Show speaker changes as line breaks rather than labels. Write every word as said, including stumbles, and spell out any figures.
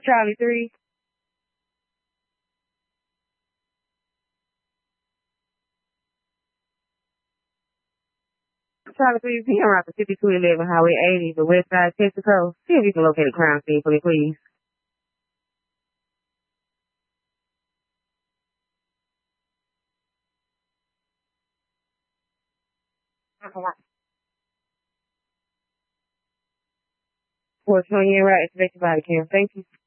Charlie three. Charlie three P M route to fifty-two eleven Highway eighty, the west side of Texaco. See if you can locate a crime scene for me, please. four twenty route, activate your body cam. Thank you.